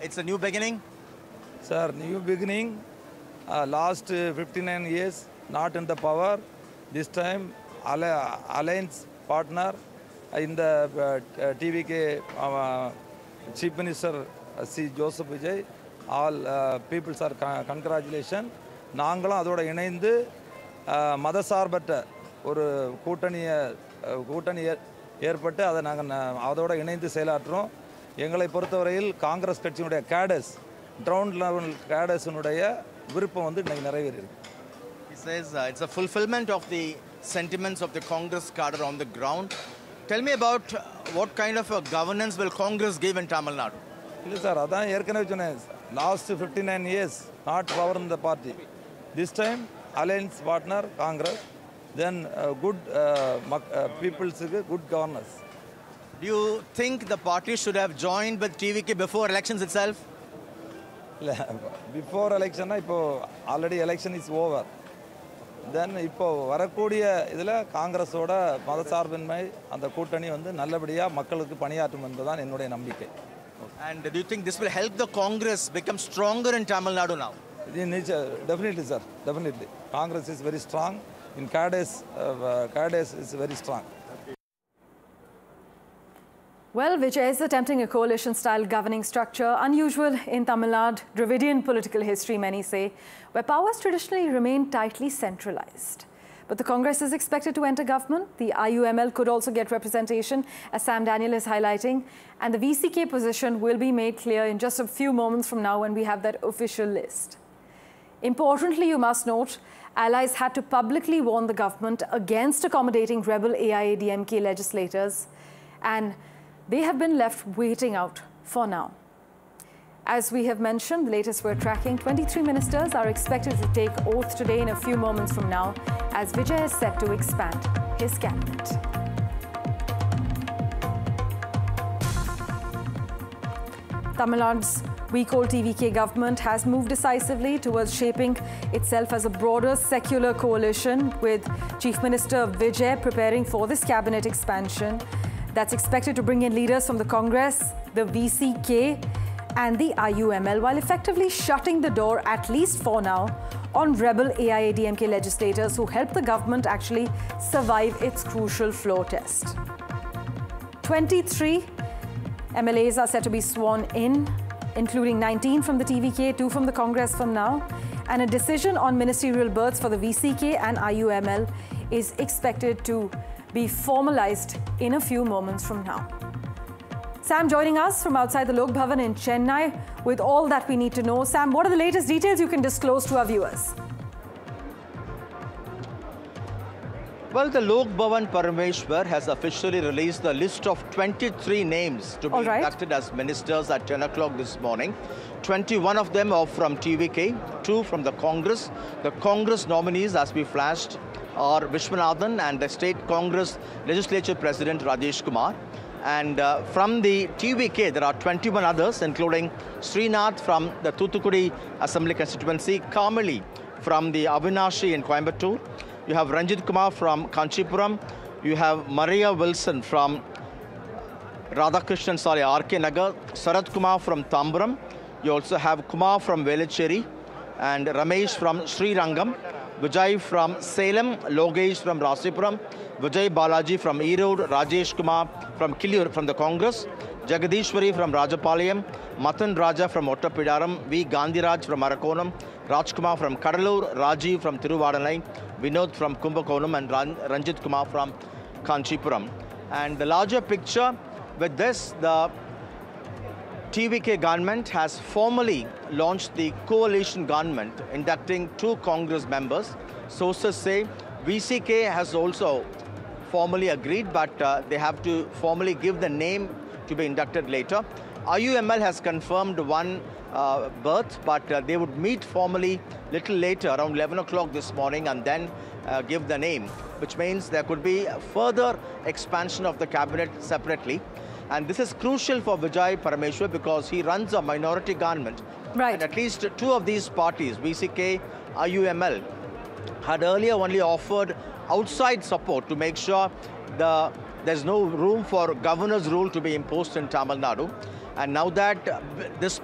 it's a new beginning? Sir, new beginning. Last 59 years, not in the power. This time, alliance partner in the TVK Chief Minister C. Joseph Vijay. All people are congratulations. நாங்களும் அதோட இணைந்து மதசார்பற்ற ஒரு கூட்டணி ஏற்பட்டு அதை நாங்கள் அதோட இணைந்து செயலாற்றுறோம். எங்களை பொறுத்தவரையில் காங்கிரஸ் கட்சியினுடைய கேடர்ஸ் கிரவுண்ட் லெவல் கேடர்ஸினுடைய விருப்பம் வந்து இன்னைக்கு நிறைவேறியிருக்கு. He says it's a fulfillment of the sentiments of the Congress cadre on the ground. Tell me about what kind of a governance will Congress give in Tamil Nadu? இல்லை sir, அதான் ஏற்கனவே சொன்னேன். Last 59 years not power in the party. This time alliance partner Congress, then good people's good governance. Do you think the party should have joined with TVK before elections itself? Before election, இப்போ already election is over. Then இப்போ வரக்கூடிய இதில் காங்கிரஸோட மதசார்பின்மை அந்த கூட்டணி வந்து நல்லபடியாக மக்களுக்கு பணியாற்றும் என்பதுதான் என்னுடைய நம்பிக்கை. And do you think this will help the Congress become stronger in Tamil Nadu now? Definitely, sir. Definitely. Congress is very strong. In cadres is very strong. Well, Vijay is attempting a coalition-style governing structure, unusual in Tamil Nadu, Dravidian political history, many say, where powers traditionally remain tightly centralized. But the Congress is expected to enter government. The IUML could also get representation, as Sam Daniel is highlighting. And the VCK position will be made clear in just a few moments from now when we have that official list. Importantly, you must note, allies had to publicly warn the government against accommodating rebel AIADMK legislators. And they have been left waiting out for now. As we have mentioned, the latest we're tracking, 23 ministers are expected to take oath today in a few moments from now, as Vijay is set to expand his cabinet. Tamil Nadu's week-old TVK government has moved decisively towards shaping itself as a broader secular coalition, with Chief Minister Vijay preparing for this cabinet expansion that's expected to bring in leaders from the Congress, the VCK, and the IUML, while effectively shutting the door, at least for now, on rebel AIADMK legislators who helped the government actually survive its crucial floor test. 23 MLAs are set to be sworn in, including 19 from the TVK, 2 from the Congress from now, and a decision on ministerial berths for the VCK and IUML is expected to be formalized in a few moments from now. Sam joining us from outside the Lok Bhavan in Chennai with all that we need to know. Sam, what are the latest details you can disclose to our viewers? Well, the Lok Bhavan Parameshwar has officially released the list of 23 names to be inducted as ministers at 10 o'clock this morning. 21 of them are from TVK, 2 from the Congress. The Congress nominees, as we flashed, are Vishwanathan and the State Congress Legislature President Rajesh Kumar. And from the TVK, there are 21 others, including Srinath from the Thoothukudi Assembly constituency, Kamali from the Avinashi in Coimbatore. You have Ranjit Kumar from Kanchipuram. You have Maria Wilson from RK Nagar. Sarath Kumar from Tambaram. You also have Kumar from Velachery and Ramesh from Srirangam. Vijay from Salem, Logesh from Rasipuram, Vijay Balaji from Erode, Rajesh Kumar from Kilur from the Congress, Jagadishwari from Rajapalayam, Matan Raja from Ottapidaram, V. Gandhiraj from Arakonam, Rajkumar from Kadalur, Rajiv from Tiruvadanai, Vinod from Kumbakonam, and Ranjit Kumar from Kanchipuram. And the larger picture, with this, the TVK government has formally launched the coalition government, inducting 2 Congress members. Sources say VCK has also formally agreed, but they have to formally give the name to be inducted later. IUML has confirmed 1 berth, but they would meet formally little later, around 11 o'clock this morning, and then give the name, which means there could be further expansion of the cabinet separately. And this is crucial for Vijay Parameshwar because he runs a minority government. Right. And at least 2 of these parties, VCK, IUML, had earlier only offered outside support to make sure there's no room for governor's rule to be imposed in Tamil Nadu. And now that this